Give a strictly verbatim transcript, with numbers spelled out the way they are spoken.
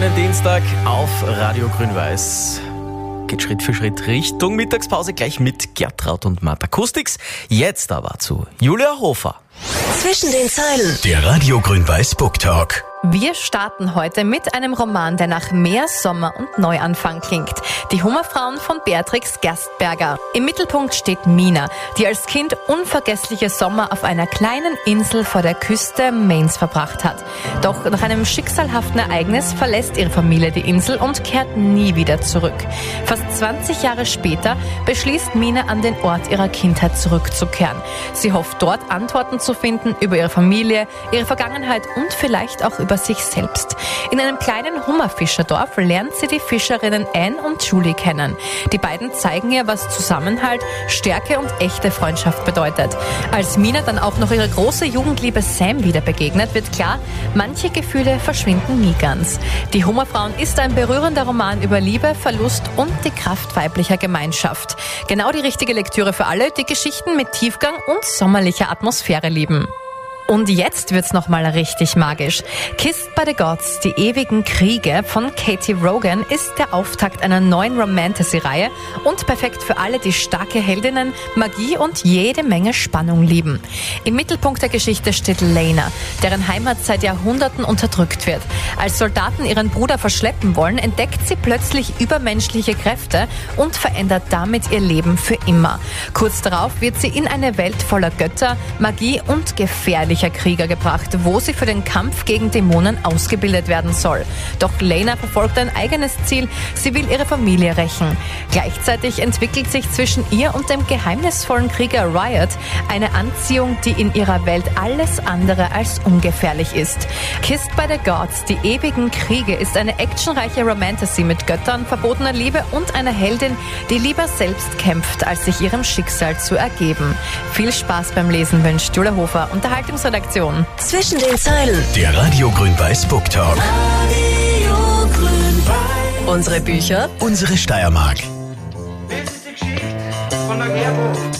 schönen Dienstag auf Radio Grün-Weiß. Geht Schritt für Schritt Richtung Mittagspause, gleich mit Gertraud und Martha Kustix. Jetzt aber zu Julia Hofer. Zwischen den Zeilen. Der Radio Grün-Weiß Book Talk. Wir starten heute mit einem Roman, der nach mehr Sommer und Neuanfang klingt. Die Hummerfrauen von Beatrix Gerstberger. Im Mittelpunkt steht Mina, die als Kind unvergessliche Sommer auf einer kleinen Insel vor der Küste Maines verbracht hat. Doch nach einem schicksalhaften Ereignis verlässt ihre Familie die Insel und kehrt nie wieder zurück. Fast zwanzig Jahre später beschließt Mina, an den Ort ihrer Kindheit zurückzukehren. Sie hofft dort Antworten zu finden über ihre Familie, ihre Vergangenheit und vielleicht auch über sich selbst. In einem kleinen Hummerfischerdorf lernt sie die Fischerinnen Anne und Julie kennen. Die beiden zeigen ihr, was Zusammenhalt, Stärke und echte Freundschaft bedeutet. Als Mina dann auch noch ihre große Jugendliebe Sam wieder begegnet, wird klar, manche Gefühle verschwinden nie ganz. Die Hummerfrauen ist ein berührender Roman über Liebe, Verlust und die Kraft weiblicher Gemeinschaft. Genau die richtige Lektüre für alle, die Geschichten mit Tiefgang und sommerlicher Atmosphäre lieben. Und jetzt wird's nochmal richtig magisch. Kissed by the Gods, die ewigen Kriege von Katie Rogan ist der Auftakt einer neuen Romantasy-Reihe und perfekt für alle, die starke Heldinnen, Magie und jede Menge Spannung lieben. Im Mittelpunkt der Geschichte steht Lena, deren Heimat seit Jahrhunderten unterdrückt wird. Als Soldaten ihren Bruder verschleppen wollen, entdeckt sie plötzlich übermenschliche Kräfte und verändert damit ihr Leben für immer. Kurz darauf wird sie in eine Welt voller Götter, Magie und gefährlicher Krieger gebracht, wo sie für den Kampf gegen Dämonen ausgebildet werden soll. Doch Lena verfolgt ein eigenes Ziel, sie will ihre Familie rächen. Gleichzeitig entwickelt sich zwischen ihr und dem geheimnisvollen Krieger Riot eine Anziehung, die in ihrer Welt alles andere als ungefährlich ist. Kissed by the Gods, die ewigen Kriege, ist eine actionreiche Romantasy mit Göttern, verbotener Liebe und einer Heldin, die lieber selbst kämpft, als sich ihrem Schicksal zu ergeben. Viel Spaß beim Lesen wünscht Julia Hofer, Unterhaltungsredaktion. Zwischen den Zeilen. Der Radio Grün-Weiß Book Talk. Radio Grün-Weiß. Unsere Bücher. Unsere Steiermark. Das ist die Geschichte von der Gerbo.